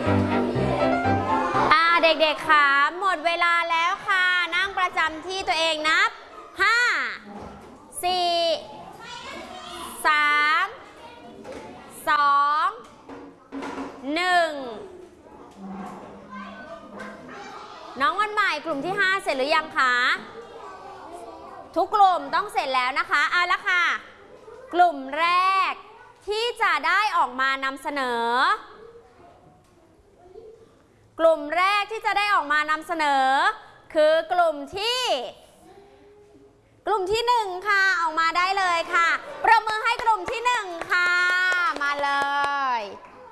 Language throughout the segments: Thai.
เด็กๆค่ะหมดเวลาแล้วค่ะนั่งประจำที่ตัวเองนับ5 4 3 2 1น้องวันใหม่กลุ่มที่5เสร็จหรือยังคะทุกกลุ่มต้องเสร็จแล้วนะคะเอาละค่ะกลุ่มแรกที่จะได้ออกมานำเสนอกลุ่มแรกที่จะได้ออกมานำเสนอคือกลุ่มที่1ค่ะออกมาได้เลยค่ะประมือให้กลุ่มที่1ค่ะมาเลย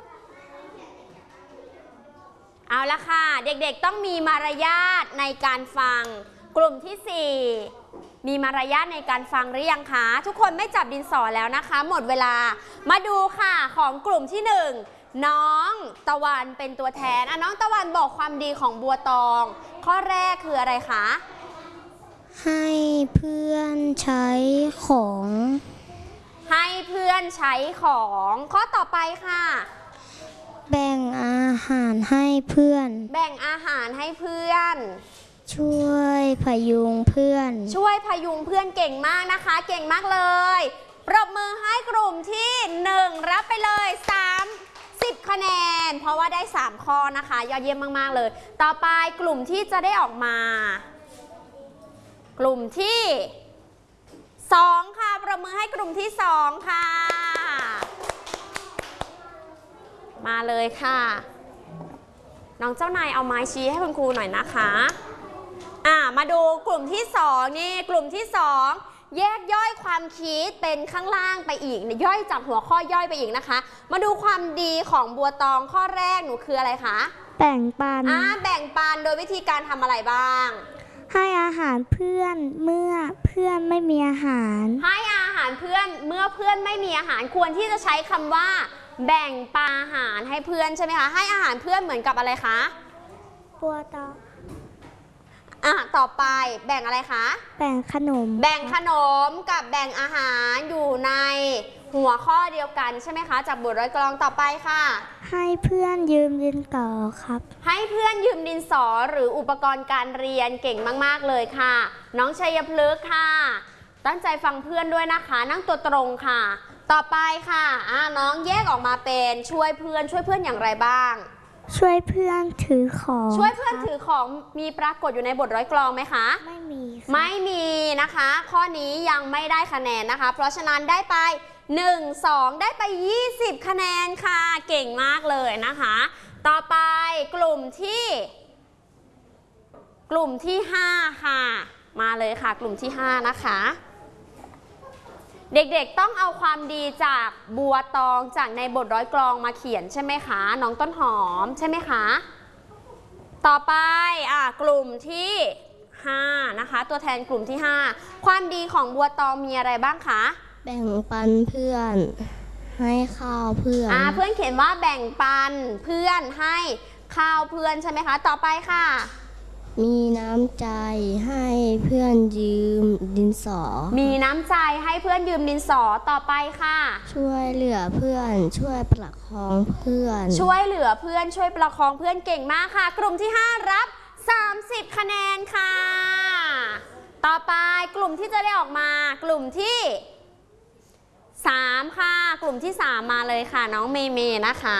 เอาละค่ะเด็กๆต้องมีมารยาทในการฟังกลุ่มที่4มีมารยาทในการฟังหรือยังคะทุกคนไม่จับดินสอแล้วนะคะหมดเวลามาดูค่ะของกลุ่มที่1น้องตะวันเป็นตัวแทนน้องตะวันบอกความดีของบัวตองข้อแรกคืออะไรคะให้เพื่อนใช้ของให้เพื่อนใช้ของข้อต่อไปค่ะแบ่งอาหารให้เพื่อนแบ่งอาหารให้เพื่อนช่วยพยุงเพื่อนช่วยพยุงเพื่อนเก่งมากนะคะเก่งมากเลยปรบมือให้กลุ่มที่1รับไปเลย30คะแนนเพราะว่าได้3ข้อนะคะยอดเยี่ยมมากๆเลยต่อไปกลุ่มที่จะได้ออกมากลุ่มที่2ค่ะปรบมือให้กลุ่มที่2ค่ะมาเลยค่ะน้องเจ้านายเอาไม้ชี้ให้คุณครูหน่อยนะคะมาดูกลุ่มที่2นี่กลุ่มที่2แยกย่อยความคิดเป็นข้างล่างไปอีกย่อยจากหัวข้อย่อยไปอีกนะคะมาดูความดีของบัวตองข้อแรกหนูคืออะไรคะแบ่งปันแบ่งปันโดยวิธีการทำอะไรบ้างให้อาหารเพื่อนเมื่อเพื่อนไม่มีอาหารให้อาหารเพื่อนเมื่อเพื่อนไม่มีอาหารควรที่จะใช้คำว่าแบ่งปันอาหารให้เพื่อนใช่ไหมคะให้อาหารเพื่อนเหมือนกับอะไรคะบัวตองต่อไปแบ่งอะไรคะแบ่งขนมแบ่งขนมกับแบ่งอาหารอยู่ในหัวข้อเดียวกันใช่ไหมคะจากบทร้อยกลองต่อไปค่ะให้เพื่อนยืมดินสอครับให้เพื่อนยืมดินสอหรืออุปกรณ์การเรียนเก่งมากๆเลยค่ะน้องชัยพฤกษ์ค่ะตั้งใจฟังเพื่อนด้วยนะคะนั่งตัวตรงค่ะต่อไปค่ะน้องแยกออกมาเป็นช่วยเพื่อนอย่างไรบ้างช่วยเพื่อนถือของช่วยเพื่อนถือของมีปรากฏอยู่ในบทร้อยกลองไหมคะไม่มีนะคะข้อนี้ยังไม่ได้คะแนนนะคะเพราะฉะนั้นได้ไป1 2ได้ไป20คะแนนค่ะเก่งมากเลยนะคะต่อไปกลุ่มที่5ค่ะมาเลยค่ะกลุ่มที่5นะคะเด็กๆต้องเอาความดีจากบัวตองจากในบทร้อยกลองมาเขียนใช่ไหมคะน้องต้นหอมใช่ไหมคะต่อไปกลุ่มที่5นะคะตัวแทนกลุ่มที่5ความดีของบัวตองมีอะไรบ้างคะแบ่งปันเพื่อนให้ข้าวเพื่อนเพื่อนเขียนว่าแบ่งปันเพื่อนให้ข้าวเพื่อนใช่ไหมคะต่อไปค่ะมีน้ำใจให้เพื่อนยืมดินสอมีน้ำใจให้เพื่อนยืมดินสอต่อไปค่ะช่วยเหลือเพื่อนช่วยประคองเพื่อนช่วยเหลือเพื่อนช่วยประคองเพื่อนเก่งมากค่ะกลุ่มที่5รับ30คะแนนค่ะต่อไปกลุ่มที่จะได้ออกมากลุ่มที่3ค่ะกลุ่มที่3มาเลยค่ะน้องเมเมนะคะ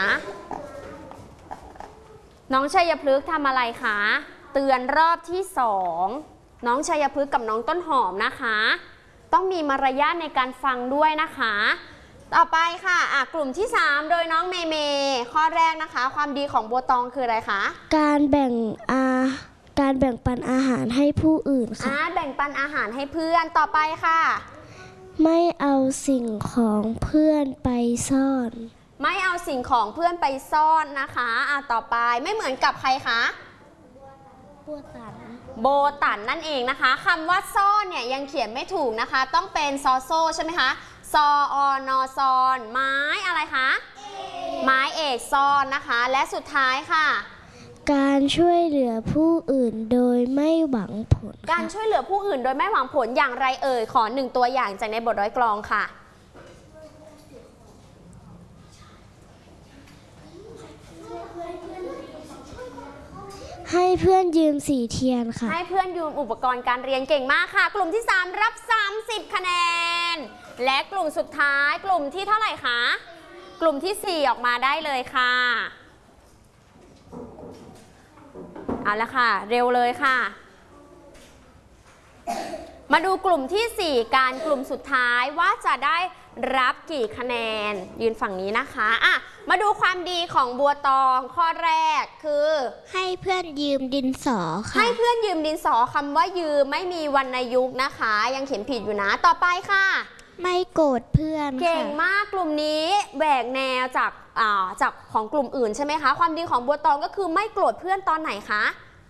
น้องชัยพฤกษ์ทำอะไรคะเตือนรอบที่2น้องชัยพฤกษ์กับน้องต้นหอมนะคะต้องมีมารยาทในการฟังด้วยนะคะต่อไปค่ะกลุ่มที่3โดยน้องเมเมข้อแรกนะคะความดีของบัวตองคืออะไรคะการแบ่งปันอาหารให้ผู้อื่นค่ะแบ่งปันอาหารให้เพื่อนต่อไปค่ะไม่เอาสิ่งของเพื่อนไปซ่อนไม่เอาสิ่งของเพื่อนไปซ่อนนะคะต่อไปไม่เหมือนกับใครคะโบตันนั่นเองนะคะคำว่าซ่อนเนี่ยยังเขียนไม่ถูกนะคะต้องเป็นซอโซใช่ไหมคะซออนอซอนไม้อะไรคะไม้เอกซ่อนนะคะและสุดท้ายค่ะการช่วยเหลือผู้อื่นโดยไม่หวังผลการช่วยเหลือผู้อื่นโดยไม่หวังผลอย่างไรเอ่ยขอ1ตัวอย่างจากในบทร้อยกลองค่ะให้เพื่อนยืมสีเทียนค่ะให้เพื่อนยืมอุปกรณ์การเรียนเก่งมากค่ะ กลุ่มที่ 3 รับ 30 คะแนน และกลุ่มสุดท้ายกลุ่มที่เท่าไหร่คะกลุ่มที่ 4 ออกมาได้เลยค่ะเอาละค่ะเร็วเลยค่ะ มาดูกลุ่มที่ 4 การกลุ่มสุดท้ายว่าจะได้รับกี่คะแนนยืนฝั่งนี้นะคะอ่ะมาดูความดีของบัวตองข้อแรกคือให้เพื่อนยืมดินสอค่ะให้เพื่อนยืมดินสอคำว่ายืมไม่มีวรรณยุกต์นะคะ ยังเขียนผิดอยู่นะต่อไปค่ะไม่โกรธเพื่อนค่ะเก่งมากกลุ่มนี้แหวกแนวจากของกลุ่มอื่นใช่ไหมคะความดีของบัวตองก็คือไม่โกรธเพื่อนตอนไหนคะ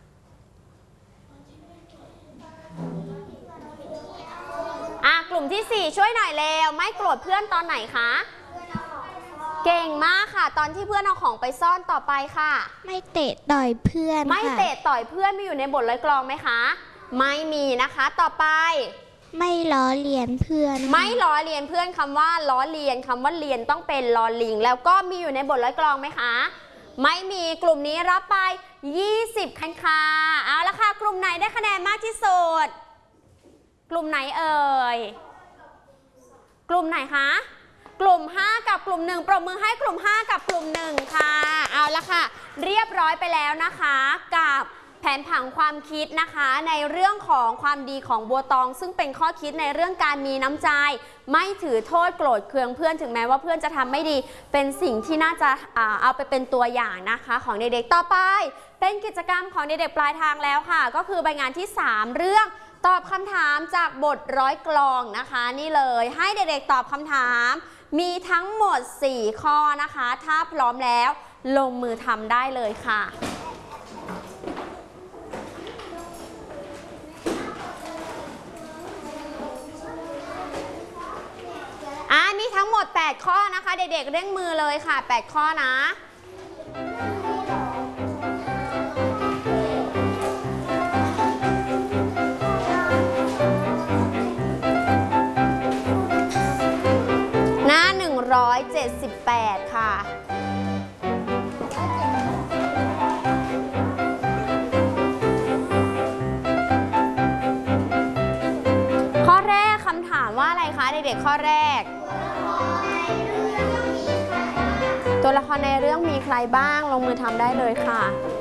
กลุ่มที่ 4 ช่วยหน่อยเร็วไม่โกรธเพื่อนตอนไหนคะเก่งมากค่ะตอนที่เพื่อนเอาของไปซ่อนต่อไปค่ะไม่เตะต่อยเพื่อนไม่เตะต่อยเพื่อนมีอยู่ในบทร้อยกลองไหมคะไม่มีนะคะต่อไปไม่ล้อเลียนเพื่อนไม่ล้อเลียนเพื่อนคำว่าล้อเลียนคำว่าเลียนต้องเป็นลอลิงแล้วก็มีอยู่ในบทร้อยกลองไหมคะไม่มีกลุ่มนี้รับไป20 คะแนนค่ะเอาละค่ะกลุ่มไหนได้คะแนนมากที่สุดกลุ่มไหนเอ่ยกลุ่มไหนคะกลุ่ม5กับกลุ่ม1ปรบมือให้กลุ่ม5กับกลุ่ม1ค่ะเอาละค่ะเรียบร้อยไปแล้วนะคะกับแผนผังความคิดนะคะในเรื่องของความดีของบัวตองซึ่งเป็นข้อคิดในเรื่องการมีน้ำใจไม่ถือโทษโกรธเคืองเพื่อนถึงแม้ว่าเพื่อนจะทำไม่ดีเป็นสิ่งที่น่าจะเอาไปเป็นตัวอย่างนะคะของเด็กๆต่อไปเป็นกิจกรรมของเด็กๆปลายทางแล้วค่ะก็คือใบงานที่3เรื่องตอบคำถามจากบทร้อยกลองนะคะนี่เลยให้เด็กๆตอบคำถามมีทั้งหมด4ข้อนะคะถ้าพร้อมแล้วลงมือทำได้เลยค่ะมีทั้งหมด8ข้อนะคะเด็กๆเร่งมือเลยค่ะ8ข้อนะหน้า178ค่ะข้อแรกคำถามว่าอะไรคะเด็กๆข้อแรกตัวละครในเรื่องมีใครบ้างลงมือทำได้เลยค่ะ